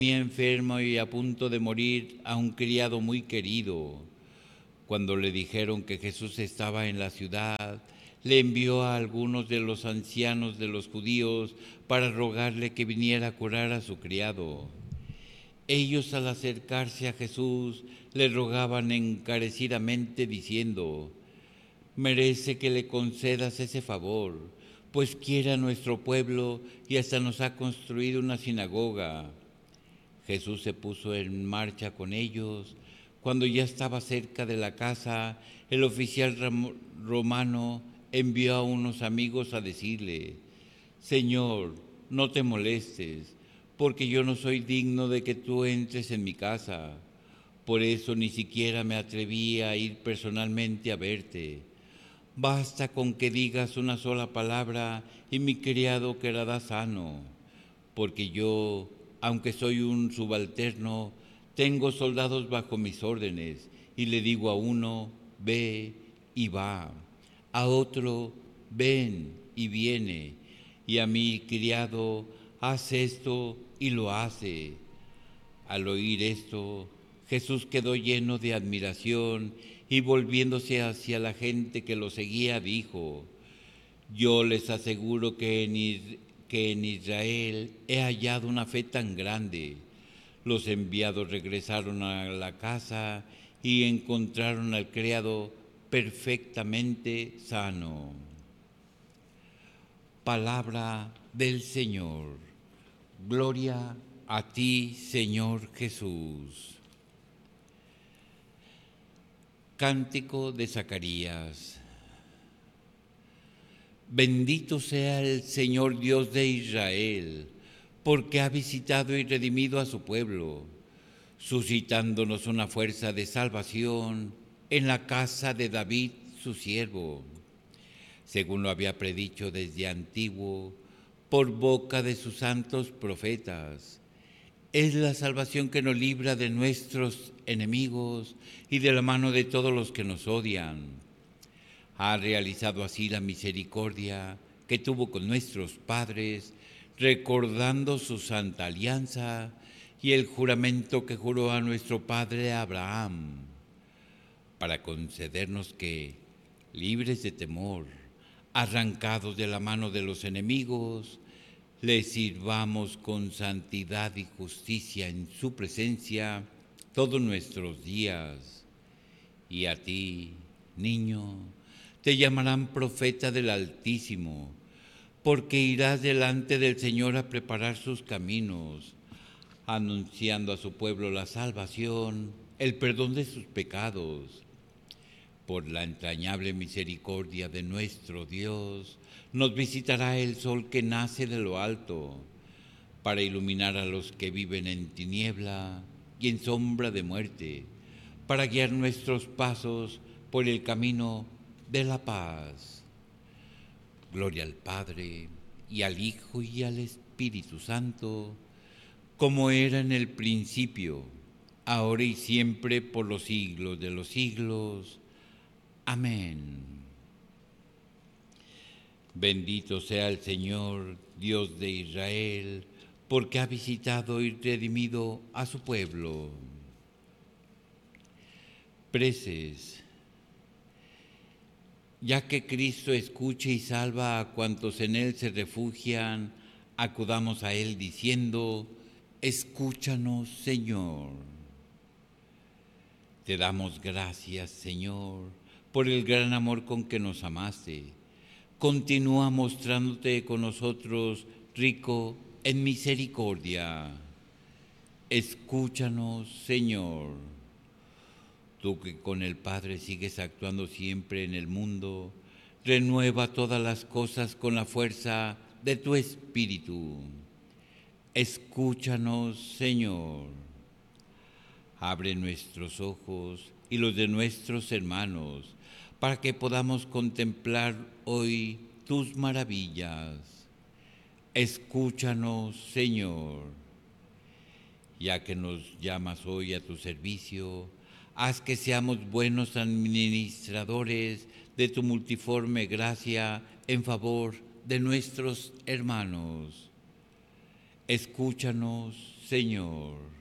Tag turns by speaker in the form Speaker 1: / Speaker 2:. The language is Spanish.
Speaker 1: enfermo y a punto de morir a un criado muy querido. Cuando le dijeron que Jesús estaba en la ciudad, le envió a algunos de los ancianos de los judíos para rogarle que viniera a curar a su criado. Ellos, al acercarse a Jesús, le rogaban encarecidamente diciendo: merece que le concedas ese favor, pues quiere a nuestro pueblo y hasta nos ha construido una sinagoga. Jesús se puso en marcha con ellos. Cuando ya estaba cerca de la casa, el oficial romano envió a unos amigos a decirle: Señor, no te molestes, porque yo no soy digno de que tú entres en mi casa. Por eso ni siquiera me atreví a ir personalmente a verte. Basta con que digas una sola palabra y mi criado quedará sano, porque yo, aunque soy un subalterno, tengo soldados bajo mis órdenes, y le digo a uno: ve, y va; a otro: ven, y viene; y a mi criado: haz esto, y lo hace. Al oír esto, Jesús quedó lleno de admiración y volviéndose hacia la gente que lo seguía, dijo: yo les aseguro que en Israel he hallado una fe tan grande. Los enviados regresaron a la casa y encontraron al criado perfectamente sano. Palabra del Señor. Gloria a ti, Señor Jesús. Cántico de Zacarías. Bendito sea el Señor Dios de Israel, porque ha visitado y redimido a su pueblo, suscitándonos una fuerza de salvación en la casa de David, su siervo, según lo había predicho desde antiguo por boca de sus santos profetas. Es la salvación que nos libra de nuestros enemigos y de la mano de todos los que nos odian. Ha realizado así la misericordia que tuvo con nuestros padres, recordando su santa alianza y el juramento que juró a nuestro padre Abraham, para concedernos que, libres de temor, arrancados de la mano de los enemigos, le sirvamos con santidad y justicia en su presencia todos nuestros días. Y a ti, niño, te llamarán profeta del Altísimo, porque irás delante del Señor a preparar sus caminos, anunciando a su pueblo la salvación, el perdón de sus pecados. Por la entrañable misericordia de nuestro Dios, nos visitará el sol que nace de lo alto, para iluminar a los que viven en tiniebla y en sombra de muerte, para guiar nuestros pasos por el camino de la paz. Gloria al Padre, y al Hijo, y al Espíritu Santo, como era en el principio, ahora y siempre, por los siglos de los siglos. Amén. Bendito sea el Señor, Dios de Israel, porque ha visitado y redimido a su pueblo. Preces. Ya que Cristo escucha y salva a cuantos en Él se refugian, acudamos a Él diciendo: escúchanos, Señor. Te damos gracias, Señor, por el gran amor con que nos amaste. Continúa mostrándote con nosotros rico en misericordia. Escúchanos, Señor. Tú que con el Padre sigues actuando siempre en el mundo, renueva todas las cosas con la fuerza de tu Espíritu. Escúchanos, Señor. Abre nuestros ojos y los de nuestros hermanos, para que podamos contemplar hoy tus maravillas. Escúchanos, Señor. Ya que nos llamas hoy a tu servicio, haz que seamos buenos administradores de tu multiforme gracia en favor de nuestros hermanos. Escúchanos, Señor.